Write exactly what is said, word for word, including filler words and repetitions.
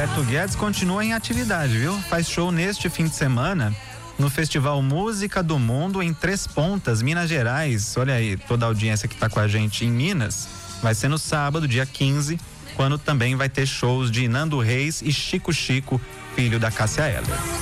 Roberto Guedes continua em atividade, viu? Faz show neste fim de semana no Festival Música do Mundo em Três Pontas, Minas Gerais. Olha aí, toda a audiência que tá com a gente em Minas. Vai ser no sábado, dia quinze, quando também vai ter shows de Nando Reis e Chico Chico, filho da Cássia Eller.